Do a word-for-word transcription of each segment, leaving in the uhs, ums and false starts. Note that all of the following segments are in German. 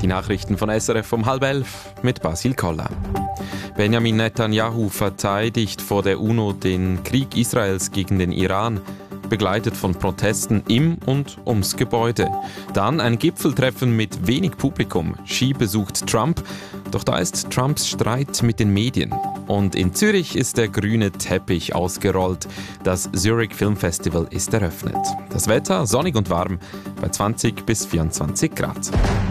Die Nachrichten von S R F um halb elf mit Basil Koller. Benjamin Netanyahu verteidigt vor der UNO den Krieg Israels gegen den Iran, begleitet von Protesten im und ums Gebäude. Dann ein Gipfeltreffen mit wenig Publikum. Xi besucht Trump, doch da ist Trumps Streit mit den Medien. Und in Zürich ist der grüne Teppich ausgerollt. Das Zurich Film Festival ist eröffnet. Das Wetter sonnig und warm bei zwanzig bis vierundzwanzig Grad.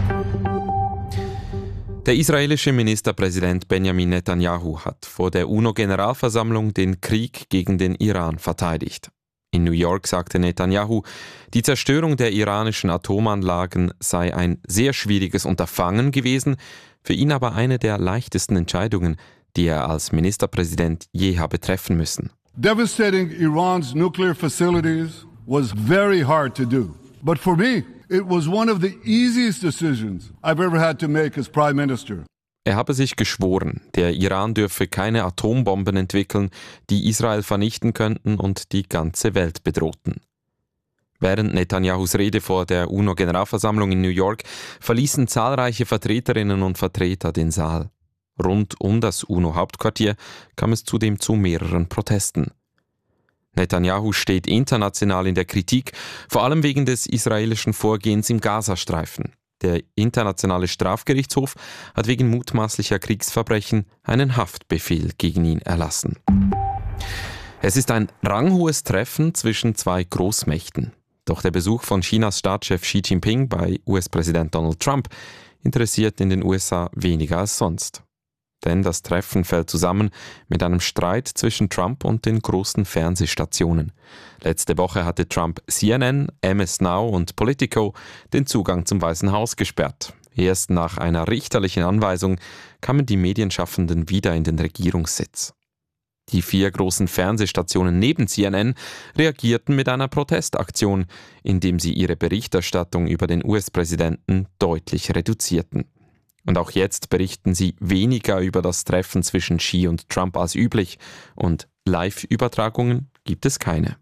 Der israelische Ministerpräsident Benjamin Netanyahu hat vor der UNO-Generalversammlung den Krieg gegen den Iran verteidigt. In New York sagte Netanyahu, die Zerstörung der iranischen Atomanlagen sei ein sehr schwieriges Unterfangen gewesen, für ihn aber eine der leichtesten Entscheidungen, die er als Ministerpräsident je habe treffen müssen. Devastating Iran's nuclear facilities was very hard to do. But for me, it was one of the easiest decisions I've ever had to make as Prime Minister. Er habe sich geschworen, der Iran dürfe keine Atombomben entwickeln, die Israel vernichten könnten und die ganze Welt bedrohten. Während Netanyahus Rede vor der UNO-Generalversammlung in New York verließen zahlreiche Vertreterinnen und Vertreter den Saal. Rund um das UNO-Hauptquartier kam es zudem zu mehreren Protesten. Netanyahu steht international in der Kritik, vor allem wegen des israelischen Vorgehens im Gazastreifen. Der Internationale Strafgerichtshof hat wegen mutmaßlicher Kriegsverbrechen einen Haftbefehl gegen ihn erlassen. Es ist ein ranghohes Treffen zwischen zwei Großmächten. Doch der Besuch von Chinas Staatschef Xi Jinping bei U S-Präsident Donald Trump interessiert in den U S A weniger als sonst. Denn das Treffen fällt zusammen mit einem Streit zwischen Trump und den großen Fernsehstationen. Letzte Woche hatte Trump C N N, M S Now und Politico den Zugang zum Weißen Haus gesperrt. Erst nach einer richterlichen Anweisung kamen die Medienschaffenden wieder in den Regierungssitz. Die vier großen Fernsehstationen neben C N N reagierten mit einer Protestaktion, indem sie ihre Berichterstattung über den U S-Präsidenten deutlich reduzierten. Und auch jetzt berichten sie weniger über das Treffen zwischen Xi und Trump als üblich und Live-Übertragungen gibt es keine.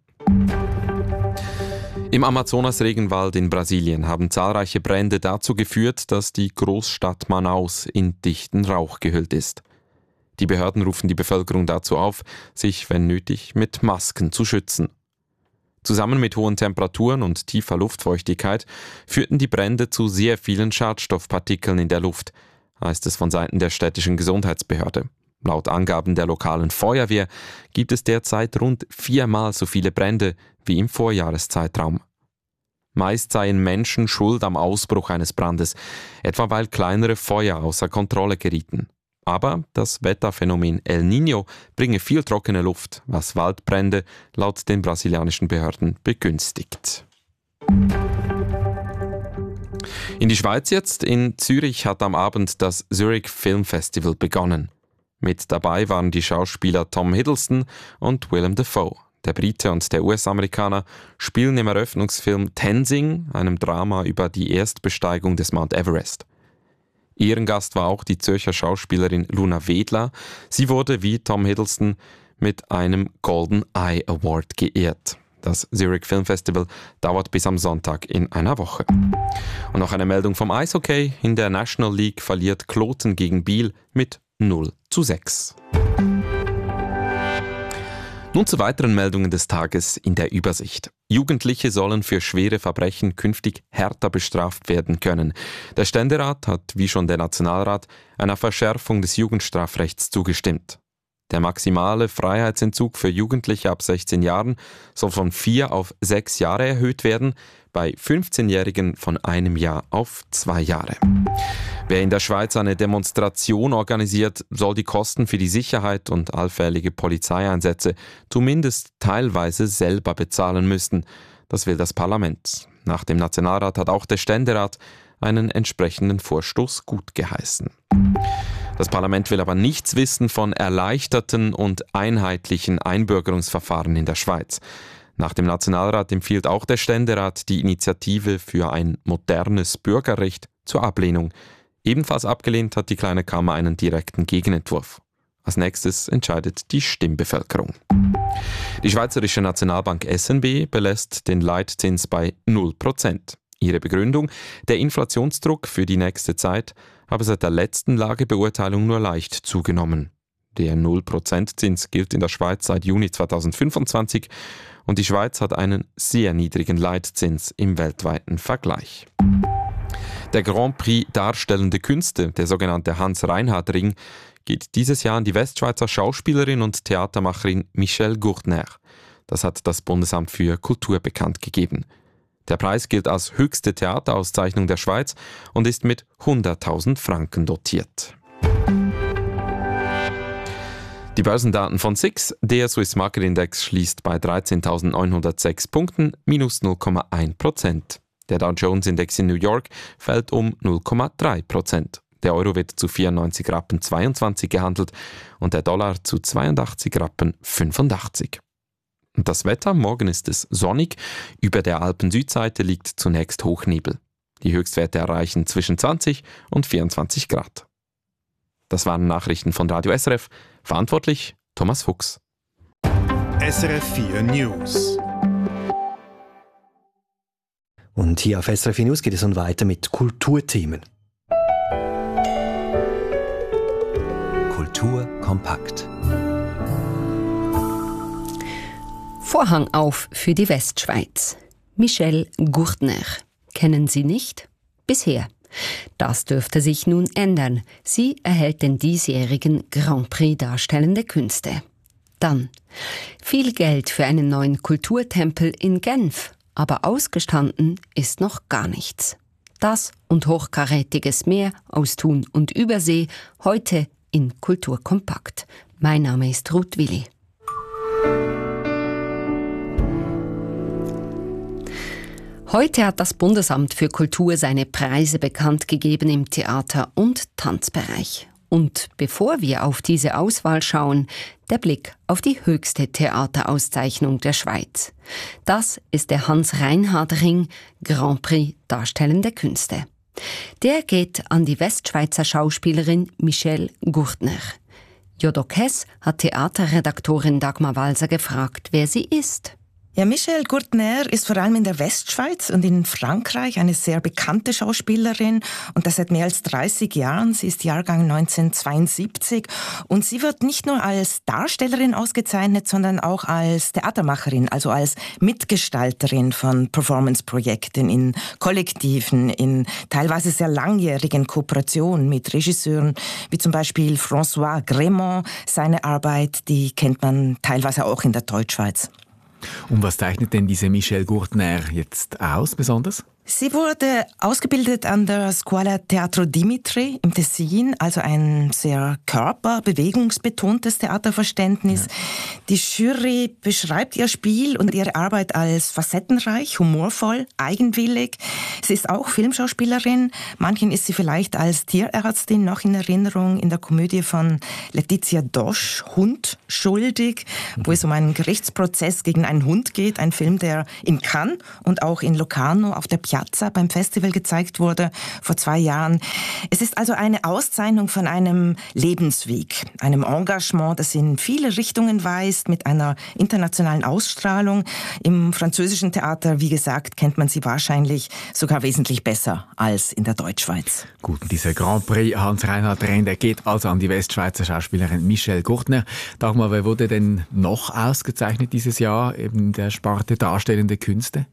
Im Amazonas-Regenwald in Brasilien haben zahlreiche Brände dazu geführt, dass die Großstadt Manaus in dichten Rauch gehüllt ist. Die Behörden rufen die Bevölkerung dazu auf, sich, wenn nötig, mit Masken zu schützen. Zusammen mit hohen Temperaturen und tiefer Luftfeuchtigkeit führten die Brände zu sehr vielen Schadstoffpartikeln in der Luft, heißt es von Seiten der städtischen Gesundheitsbehörde. Laut Angaben der lokalen Feuerwehr gibt es derzeit rund viermal so viele Brände wie im Vorjahreszeitraum. Meist seien Menschen schuld am Ausbruch eines Brandes, etwa weil kleinere Feuer außer Kontrolle gerieten. Aber das Wetterphänomen El Niño bringe viel trockene Luft, was Waldbrände laut den brasilianischen Behörden begünstigt. In die Schweiz jetzt. In Zürich hat am Abend das Zurich Film Festival begonnen. Mit dabei waren die Schauspieler Tom Hiddleston und Willem Dafoe. Der Brite und der U S-Amerikaner spielen im Eröffnungsfilm Tenzing, einem Drama über die Erstbesteigung des Mount Everest. Ehrengast war auch die Zürcher Schauspielerin Luna Wedler. Sie wurde wie Tom Hiddleston mit einem Golden Eye Award geehrt. Das Zurich Film Festival dauert bis am Sonntag in einer Woche. Und noch eine Meldung vom Eishockey. In der National League verliert Kloten gegen Biel mit null zu sechs. Nun zu weiteren Meldungen des Tages in der Übersicht. Jugendliche sollen für schwere Verbrechen künftig härter bestraft werden können. Der Ständerat hat, wie schon der Nationalrat, einer Verschärfung des Jugendstrafrechts zugestimmt. Der maximale Freiheitsentzug für Jugendliche ab sechzehn Jahren soll von vier auf sechs Jahre erhöht werden, bei fünfzehnjährigen von einem Jahr auf zwei Jahre. Wer in der Schweiz eine Demonstration organisiert, soll die Kosten für die Sicherheit und allfällige Polizeieinsätze zumindest teilweise selber bezahlen müssen. Das will das Parlament. Nach dem Nationalrat hat auch der Ständerat einen entsprechenden Vorstoß gutgeheißen. Das Parlament will aber nichts wissen von erleichterten und einheitlichen Einbürgerungsverfahren in der Schweiz. Nach dem Nationalrat empfiehlt auch der Ständerat die Initiative für ein modernes Bürgerrecht zur Ablehnung. Ebenfalls abgelehnt hat die Kleine Kammer einen direkten Gegenentwurf. Als nächstes entscheidet die Stimmbevölkerung. Die Schweizerische Nationalbank S N B belässt den Leitzins bei null Prozent. Ihre Begründung: Der Inflationsdruck für die nächste Zeit habe seit der letzten Lagebeurteilung nur leicht zugenommen. Der null Prozent Zins gilt in der Schweiz seit Juni zweitausendfünfundzwanzig und die Schweiz hat einen sehr niedrigen Leitzins im weltweiten Vergleich. Der Grand Prix Darstellende Künste, der sogenannte Hans-Reinhardt-Ring, geht dieses Jahr an die Westschweizer Schauspielerin und Theatermacherin Michelle Gurtner. Das hat das Bundesamt für Kultur bekannt gegeben. Der Preis gilt als höchste Theaterauszeichnung der Schweiz und ist mit hunderttausend Franken dotiert. Die Börsendaten von S I X. Der Swiss Market Index schließt bei dreizehntausendneunhundertsechs Punkten, minus null Komma eins Prozent. Der Dow Jones Index in New York fällt um null Komma drei Prozent. Der Euro wird zu vierundneunzig Rappen zweiundzwanzig gehandelt und der Dollar zu zweiundachtzig Rappen fünfundachtzig. Und das Wetter: Morgen ist es sonnig, über der Alpen-Südseite liegt zunächst Hochnebel. Die Höchstwerte erreichen zwischen zwanzig und vierundzwanzig Grad. Das waren Nachrichten von Radio S R F. Verantwortlich Thomas Fuchs. S R F vier News. Und hier auf S R F vier News geht es nun weiter mit Kulturthemen. Kultur kompakt. Vorhang auf für die Westschweiz. Michelle Gurtner. Kennen Sie nicht? Bisher. Das dürfte sich nun ändern. Sie erhält den diesjährigen Grand Prix Darstellende Künste. Dann viel Geld für einen neuen Kulturtempel in Genf, aber ausgestanden ist noch gar nichts. Das und Hochkarätiges mehr aus Thun und Übersee heute in Kultur kompakt. Mein Name ist Ruth Willi. Heute hat das Bundesamt für Kultur seine Preise bekannt gegeben im Theater- und Tanzbereich. Und bevor wir auf diese Auswahl schauen, der Blick auf die höchste Theaterauszeichnung der Schweiz. Das ist der Hans-Reinhardt-Ring Grand Prix Darstellende Künste. Der geht an die Westschweizer Schauspielerin Michelle Gurtner. Jodok Hess hat Theaterredaktorin Dagmar Walser gefragt, wer sie ist. Ja, Michelle Gurtner ist vor allem in der Westschweiz und in Frankreich eine sehr bekannte Schauspielerin und das seit mehr als dreißig Jahren. Sie ist Jahrgang neunzehnhundertzweiundsiebzig und sie wird nicht nur als Darstellerin ausgezeichnet, sondern auch als Theatermacherin, also als Mitgestalterin von Performance-Projekten in Kollektiven, in teilweise sehr langjährigen Kooperationen mit Regisseuren, wie zum Beispiel François Grémont. Seine Arbeit, die kennt man teilweise auch in der Deutschschweiz. Und was zeichnet denn diese Michelle Gurtner jetzt aus, besonders? Sie wurde ausgebildet an der Scuola Teatro Dimitri im Tessin, also ein sehr körper-, bewegungsbetontes Theaterverständnis. Ja. Die Jury beschreibt ihr Spiel und ihre Arbeit als facettenreich, humorvoll, eigenwillig. Sie ist auch Filmschauspielerin. Manchen ist sie vielleicht als Tierärztin noch in Erinnerung in der Komödie von Letizia Dosch, Hund schuldig, mhm. wo es um einen Gerichtsprozess gegen einen Hund geht. Ein Film, der in Cannes und auch in Locarno auf der Piazza beim Festival gezeigt wurde vor zwei Jahren. Es ist also eine Auszeichnung von einem Lebensweg, einem Engagement, das in viele Richtungen weist, mit einer internationalen Ausstrahlung. Im französischen Theater, wie gesagt, kennt man sie wahrscheinlich sogar wesentlich besser als in der Deutschschweiz. Gut, dieser Grand Prix Hans-Reinhardt-Ring, der geht also an die Westschweizer Schauspielerin Michelle Gurtner. Dagmar, wer wurde denn noch ausgezeichnet dieses Jahr in der Sparte Darstellende Künste?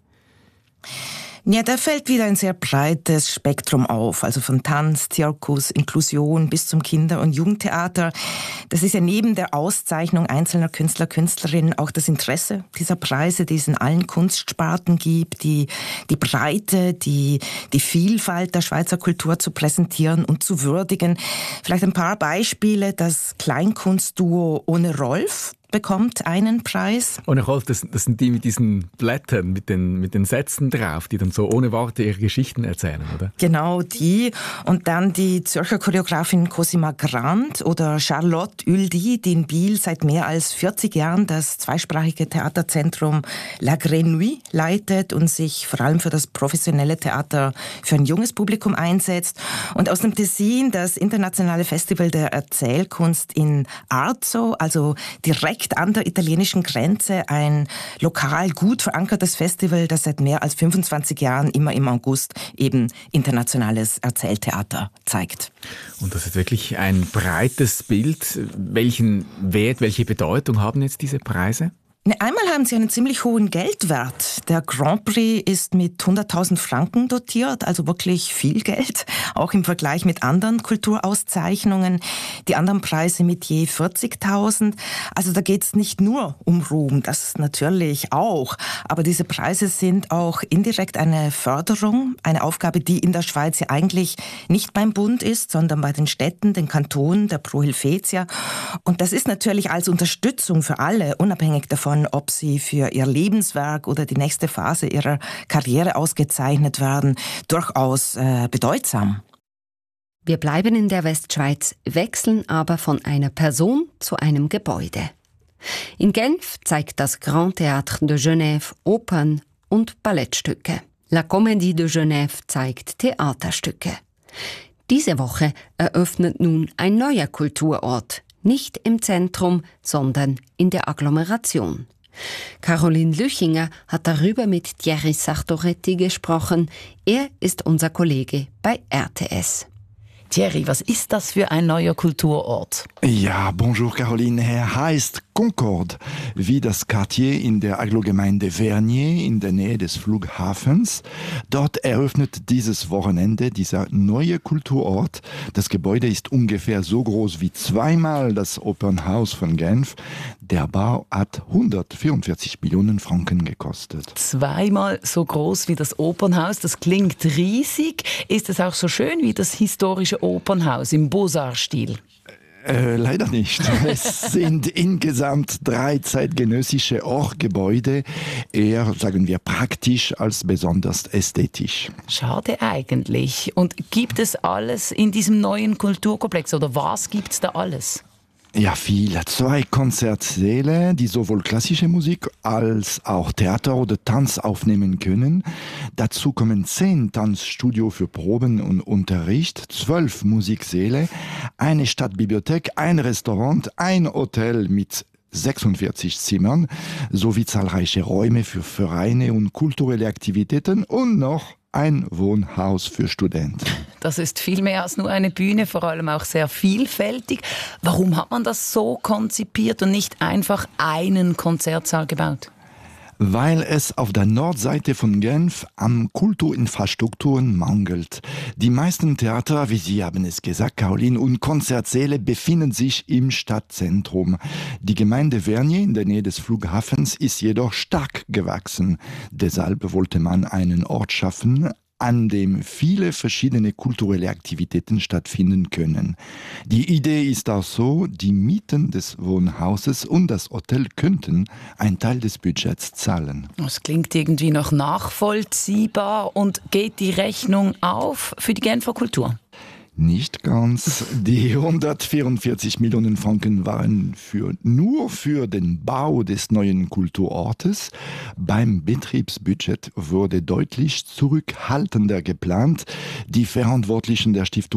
Ja, da fällt wieder ein sehr breites Spektrum auf, also von Tanz, Zirkus, Inklusion bis zum Kinder- und Jugendtheater. Das ist ja neben der Auszeichnung einzelner Künstler, Künstlerinnen auch das Interesse dieser Preise, die es in allen Kunstsparten gibt, die, die Breite, die, die Vielfalt der Schweizer Kultur zu präsentieren und zu würdigen. Vielleicht ein paar Beispiele: Das Kleinkunstduo Ohne Rolf bekommt einen Preis. Und Rolf, das, das sind die mit diesen Blättern, mit den, mit den Sätzen drauf, die dann so ohne Worte ihre Geschichten erzählen, oder? Genau, die. Und dann die Zürcher Choreografin Cosima Grant oder Charlotte Ueldy, die in Biel seit mehr als vierzig Jahren das zweisprachige Theaterzentrum La Grenouille leitet und sich vor allem für das professionelle Theater für ein junges Publikum einsetzt. Und aus dem Tessin das internationale Festival der Erzählkunst in Arzo, also direkt direkt an der italienischen Grenze ein lokal gut verankertes Festival, das seit mehr als fünfundzwanzig Jahren immer im August eben internationales Erzähltheater zeigt. Und das ist wirklich ein breites Bild. Welchen Wert, welche Bedeutung haben jetzt diese Preise? Einmal haben sie einen ziemlich hohen Geldwert. Der Grand Prix ist mit hunderttausend Franken dotiert, also wirklich viel Geld, auch im Vergleich mit anderen Kulturauszeichnungen. Die anderen Preise mit je vierzigtausend. Also da geht es nicht nur um Ruhm, das natürlich auch. Aber diese Preise sind auch indirekt eine Förderung, eine Aufgabe, die in der Schweiz ja eigentlich nicht beim Bund ist, sondern bei den Städten, den Kantonen, der Pro Helvetia. Und das ist natürlich als Unterstützung für alle, unabhängig davon, ob sie für ihr Lebenswerk oder die nächste Phase ihrer Karriere ausgezeichnet werden, durchaus äh, bedeutsam. Wir bleiben in der Westschweiz, wechseln aber von einer Person zu einem Gebäude. In Genf zeigt das Grand Théâtre de Genève Opern und Ballettstücke. La Comédie de Genève zeigt Theaterstücke. Diese Woche eröffnet nun ein neuer Kulturort. Nicht im Zentrum, sondern in der Agglomeration. Caroline Lüchinger hat darüber mit Thierry Sartoretti gesprochen. Er ist unser Kollege bei R T S. Thierry, was ist das für ein neuer Kulturort? Ja, bonjour Caroline. Er heißt Concorde, wie das Quartier in der Agglogemeinde Vernier in der Nähe des Flughafens. Dort eröffnet dieses Wochenende dieser neue Kulturort. Das Gebäude ist ungefähr so groß wie zweimal das Opernhaus von Genf. Der Bau hat hundertvierundvierzig Millionen Franken gekostet. Zweimal so groß wie das Opernhaus, das klingt riesig. Ist es auch so schön wie das historische Opernhaus im Beaux-Arts-Stil? Äh, leider nicht. Es sind insgesamt drei zeitgenössische Orgelgebäude, eher, sagen wir, praktisch als besonders ästhetisch. Schade eigentlich. Und gibt es alles in diesem neuen Kulturkomplex oder was gibt es da alles? Ja, viel. Zwei Konzertsäle, die sowohl klassische Musik als auch Theater oder Tanz aufnehmen können. Dazu kommen zehn Tanzstudio für Proben und Unterricht, zwölf Musiksäle, eine Stadtbibliothek, ein Restaurant, ein Hotel mit sechsundvierzig Zimmern sowie zahlreiche Räume für Vereine und kulturelle Aktivitäten und noch ein Wohnhaus für Studenten. Das ist viel mehr als nur eine Bühne, vor allem auch sehr vielfältig. Warum hat man das so konzipiert und nicht einfach einen Konzertsaal gebaut? Weil es auf der Nordseite von Genf an Kulturinfrastrukturen mangelt. Die meisten Theater, wie Sie haben es gesagt, Caroline, und Konzertsäle befinden sich im Stadtzentrum. Die Gemeinde Vernier in der Nähe des Flughafens ist jedoch stark gewachsen. Deshalb wollte man einen Ort schaffen, an dem viele verschiedene kulturelle Aktivitäten stattfinden können. Die Idee ist auch so, die Mieten des Wohnhauses und das Hotel könnten einen Teil des Budgets zahlen. Das klingt irgendwie noch nachvollziehbar. Und geht die Rechnung auf für die Genfer Kultur? Nicht ganz. Die hundertvierundvierzig Millionen Franken waren für, nur für den Bau des neuen Kulturortes. Beim Betriebsbudget wurde deutlich zurückhaltender geplant. Die Verantwortlichen der Stiftung